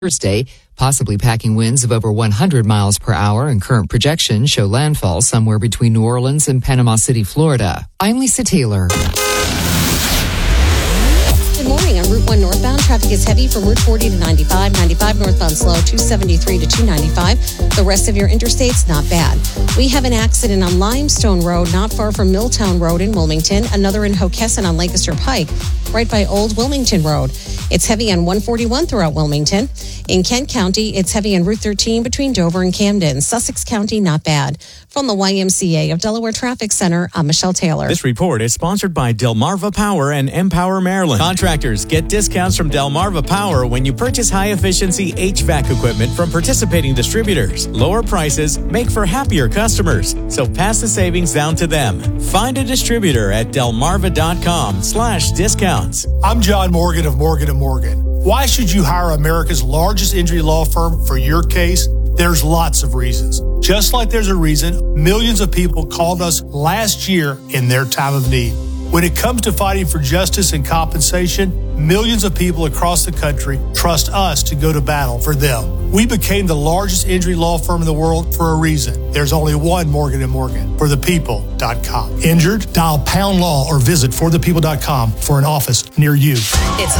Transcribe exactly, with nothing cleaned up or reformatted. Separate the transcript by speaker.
Speaker 1: Thursday, possibly packing winds of over one hundred miles per hour, and current projections show landfall somewhere between New Orleans and Panama City, Florida. I'm Lisa Taylor.
Speaker 2: Good morning. On Route one northbound, traffic is heavy from Route forty to ninety-five. ninety-five northbound slow, two seventy-three to two ninety-five. The rest of your interstates, not bad. We have an accident on Limestone Road, not far from Milltown Road in Wilmington. Another in Hockessin on Lancaster Pike, right by Old Wilmington Road. It's heavy on one forty-one throughout Wilmington. In Kent County, it's heavy on Route thirteen between Dover and Camden. Sussex County, not bad. From the Y M C A of Delaware Traffic Center, I'm Michelle Taylor.
Speaker 3: This report is sponsored by Delmarva Power and Empower Maryland. Contractors get discounts from Delmarva Power when you purchase high-efficiency H V A C equipment from participating distributors. Lower prices make for happier customers, so pass the savings down to them. Find a distributor at delmarva.com slash discounts.
Speaker 4: I'm John Morgan of Morgan and Morgan. Why should you hire America's largest injury law firm for your case? There's lots of reasons. Just like there's a reason millions of people called us last year in their time of need. When it comes to fighting for justice and compensation, millions of people across the country trust us to go to battle for them. We became the largest injury law firm in the world for a reason. There's only one Morgan and Morgan, for the people dot com. Injured? Dial pound law or visit for the people dot com for an office near you.
Speaker 2: It's